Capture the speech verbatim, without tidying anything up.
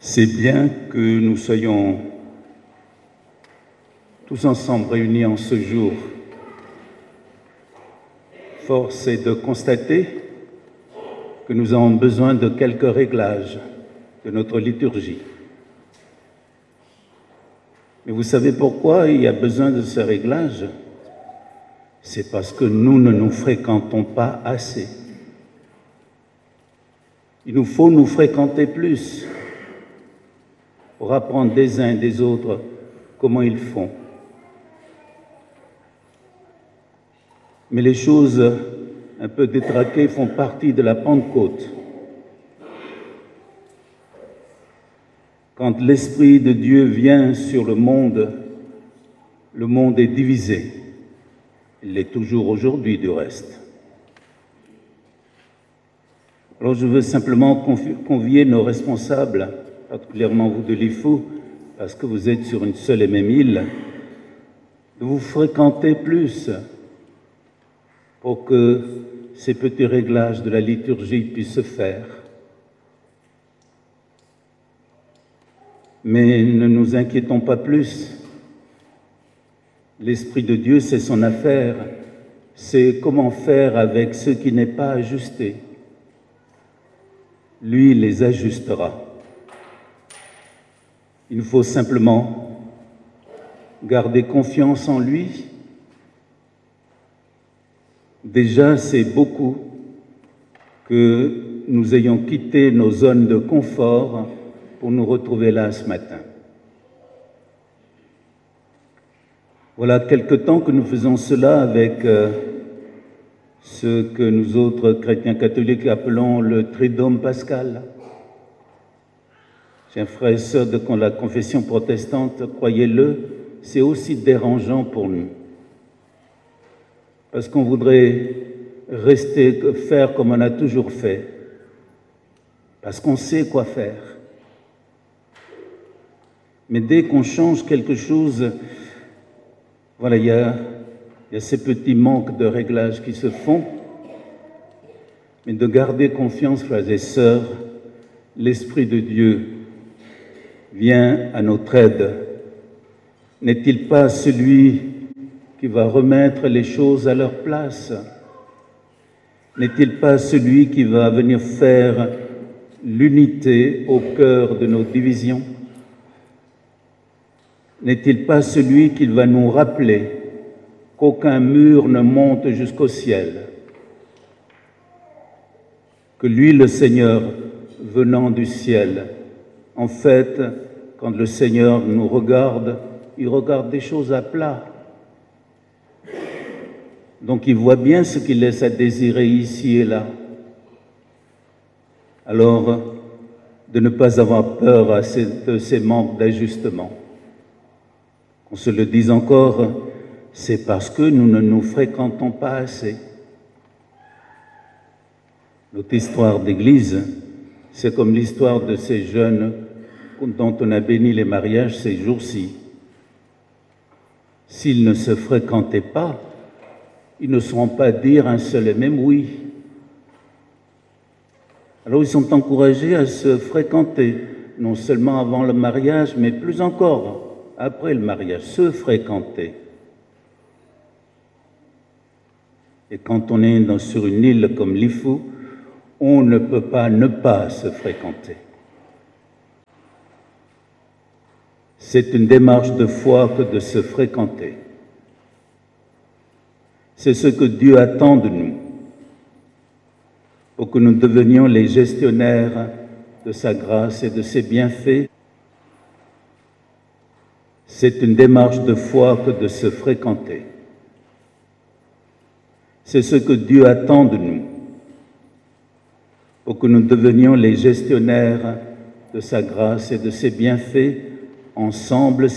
C'est bien que nous soyons tous ensemble réunis en ce jour. Force est de constater que nous avons besoin de quelques réglages de notre liturgie. Mais vous savez pourquoi il y a besoin de ces réglages? C'est parce que nous ne nous fréquentons pas assez. Il nous faut nous fréquenter plus pour apprendre des uns et des autres comment ils font. Mais les choses un peu détraquées font partie de la Pentecôte. Quand l'Esprit de Dieu vient sur le monde, le monde est divisé. Il l'est toujours aujourd'hui du reste. Alors je veux simplement convier nos responsables, particulièrement vous de l'I F O, parce que vous êtes sur une seule et même île, de vous fréquenter plus pour que ces petits réglages de la liturgie puissent se faire. Mais ne nous inquiétons pas plus. L'Esprit de Dieu, c'est son affaire. C'est comment faire avec ce qui n'est pas ajusté. Lui les ajustera. Il faut simplement garder confiance en lui. Déjà, c'est beaucoup que nous ayons quitté nos zones de confort pour nous retrouver là ce matin. Voilà quelque temps que nous faisons cela avec euh, ce que nous autres chrétiens catholiques appelons le Triduum pascal. Chers frères et sœurs de la confession protestante, croyez-le, c'est aussi dérangeant pour nous. Parce qu'on voudrait rester, faire comme on a toujours fait. Parce qu'on sait quoi faire. Mais dès qu'on change quelque chose, voilà, il y a, il y a ces petits manques de réglages qui se font. Mais de garder confiance, frères et sœurs, l'Esprit de Dieu vient à notre aide. N'est-il pas celui qui va remettre les choses à leur place? N'est-il pas celui qui va venir faire l'unité au cœur de nos divisions? N'est-il pas celui qui va nous rappeler qu'aucun mur ne monte jusqu'au ciel? Que lui, le Seigneur, venant du ciel, en fait, quand le Seigneur nous regarde, il regarde des choses à plat. Donc il voit bien ce qu'il laisse à désirer ici et là. Alors, de ne pas avoir peur à ces, de ces manques d'ajustement. Qu'on se le dise encore, c'est parce que nous ne nous fréquentons pas assez. Notre histoire d'Église, c'est comme l'histoire de ces jeunes dont on a béni les mariages ces jours-ci. S'ils ne se fréquentaient pas, ils ne sauront pas dire un seul et même oui. Alors ils sont encouragés à se fréquenter, non seulement avant le mariage, mais plus encore après le mariage, se fréquenter. Et quand on est dans, sur une île comme l'I F O, on ne peut pas ne pas se fréquenter. C'est une démarche de foi que de se fréquenter. C'est ce que Dieu attend de nous, pour que nous devenions les gestionnaires de sa grâce et de ses bienfaits. C'est une démarche de foi que de se fréquenter. C'est ce que Dieu attend de nous, pour que nous devenions les gestionnaires de sa grâce et de ses bienfaits ensemble.